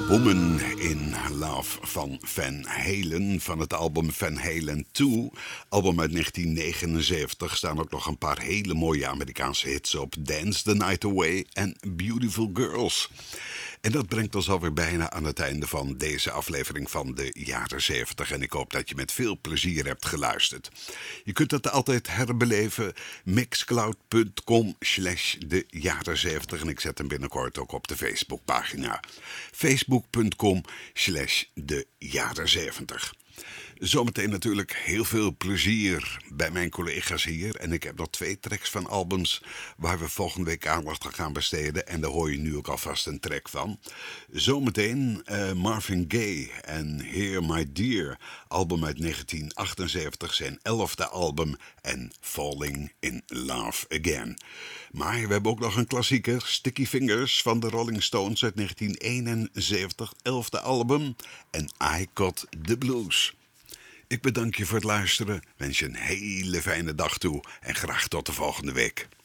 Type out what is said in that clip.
Woman in Love van Van Halen, van het album Van Halen 2. Album uit 1979 staan ook nog een paar hele mooie Amerikaanse hits op. Dance the Night Away en Beautiful Girls. En dat brengt ons alweer bijna aan het einde van deze aflevering van de jaren 70. En ik hoop dat je met veel plezier hebt geluisterd. Je kunt het altijd herbeleven. Mixcloud.com/de jaren 70. En ik zet hem binnenkort ook op de Facebookpagina. Facebook.com/de jaren 70. Zometeen natuurlijk heel veel plezier bij mijn collega's hier. En ik heb nog 2 tracks van albums waar we volgende week aandacht aan gaan besteden. En daar hoor je nu ook alvast een track van. Zometeen Marvin Gaye en Here My Dear. Album uit 1978, zijn 11e album. En Falling in Love Again. Maar we hebben ook nog een klassieker. Sticky Fingers van de Rolling Stones uit 1971. 11e album. En I Got the Blues. Ik bedank je voor het luisteren, wens je een hele fijne dag toe en graag tot de volgende week.